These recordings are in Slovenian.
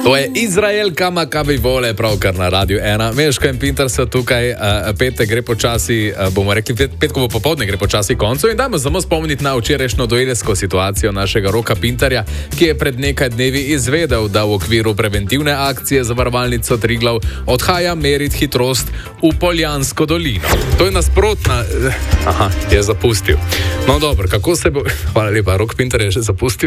To je Izraelka Makabi Vole, pravkar na Radiu 1. Meško in Pintar so tukaj, petek gre počasi, bomo rekli, petkovo popoldne gre počasi koncu in dajmo samo spomniti na včerajšnjo duelsko situacijo našega Roka Pintarja, ki je pred nekaj dnevi izvedel, da v okviru preventivne akcije Zavarovalnico Triglav odhaja meriti hitrost v Poljansko dolino. To je nasprotna... Aha, je zapustil. No dobro, kako se bo... Hvala lepa, Rok Pintar je že zapustil.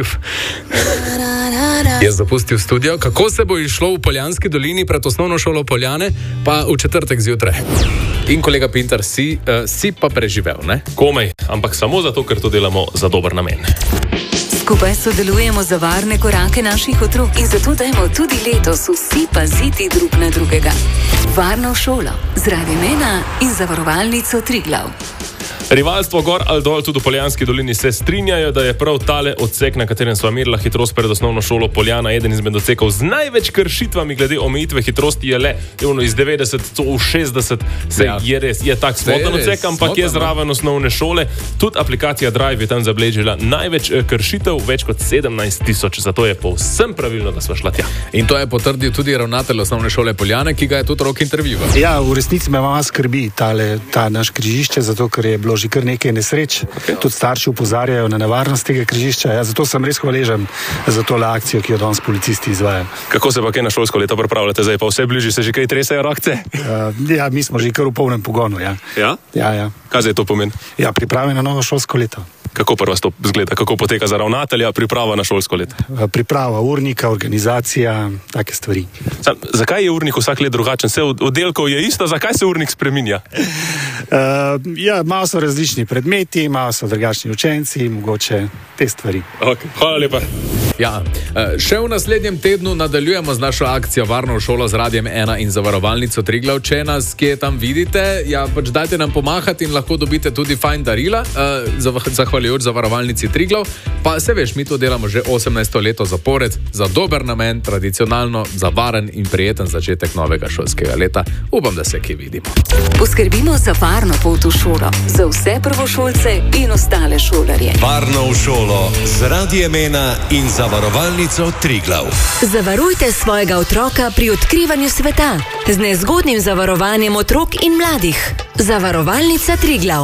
Je zapustil studio. Kako se bo išlo v Poljanski dolini pred osnovno šolo Poljane, pa v četrtek zjutraj. In kolega Pintar, si pa preživel, ne? Komaj, ampak samo zato, ker to delamo za dober namen. Skupaj sodelujemo za varne korake naših otrok in zato dajmo tudi letos vsi paziti drug na drugega. Varno šolo z Radiem 1 in Zavarovalnico Triglav. Rivalstvo gor ali dol tudi v Poljanski dolini se strinjajo, da je prav tale odsek, na katerem sva merila hitrost pred osnovno šolo Poljana, eden izmed odsekov z največ kršitvami glede omejitve hitrosti je le iz 90 v 60. Je res, je tak smotan odsek, ampak je zraven osnovne šole. Tudi aplikacija Drive je tam zabeležila največ kršitev, več kot 17.000, zato je povsem pravilno, da sva šla tja. In to je potrdil tudi ravnatelj osnovne šole Poljane, ki ga je tudi Rok intervjuval. Ja, v resnici me malo skrbi ta naš križišče, zato ker je bilo že kar nekaj nesreč. Okay. Tudi starši opozarjajo na nevarnost tega križišča. Ja, zato sem res hvaležen za tole akcijo, ki jo danes policisti izvajajo. Kako se pa kaj na šolsko leto pripravljate? Zdaj pa vse bližje se že kaj tresajo rokce? Ja, mi smo že kar v polnem pogonu. Ja? Ja? Ja. Kaj zdaj to pomeni? Ja, priprave na novo šolsko leto. Kako prva to zgleda? Kako poteka za ravnatelja priprava na šolsko leto? Priprava urnika, organizacija, take stvari. Zakaj je urnik vsak let drugačen? Vse oddelkov je isto, zakaj se urnik spreminja? Ja, malo so različni predmeti, malo so drugačni učenci, mogoče te stvari. Okay. Hvala lepa. Ja, še v naslednjem tednu nadaljujemo z našo akcijo Varno v šolo z Radiem 1 in Zavarovalnico Triglav. Če nas kje tam vidite, ja, pač dajte nam pomahati in lahko dobite tudi fajn darila, zahvaljujoč Zavarovalnici Triglav. Pa se veš, mi to delamo že 18. leto zapored, za dober namen, tradicionalno, za varen in prijeten začetek novega šolskega leta. Upam, da se kje vidimo. Poskrbimo za varno pot v šolo, za vse prvošolce in ostale šolarje. Varno v šolo z Radiem 1 in Zavarovalnico Triglav. Zavarujte svojega otroka pri odkrivanju sveta z nezgodnim zavarovanjem otrok in mladih. Zavarovalnica Triglav.